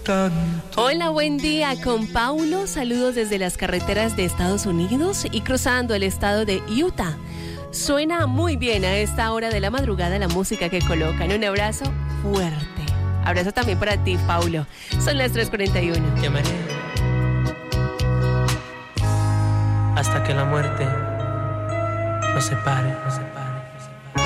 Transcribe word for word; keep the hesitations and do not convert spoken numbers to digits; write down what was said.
tanto. Hola, buen día con Paulo. Saludos desde las carreteras de Estados Unidos y cruzando el estado de Utah. Suena muy bien a esta hora de la madrugada la música que colocan. Un abrazo fuerte. Abrazo también para ti, Paulo. Son las tres cuarenta y uno. Te amaré hasta que la muerte nos separe, nos separe.